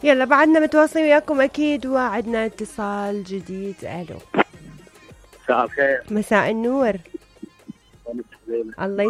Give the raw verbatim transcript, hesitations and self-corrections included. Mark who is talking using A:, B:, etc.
A: يلا بعدنا متواصلين وياكم أكيد، وعدنا اتصال جديد. ألو،
B: مساء الخير.
A: مساء النور.
B: أنا
A: الله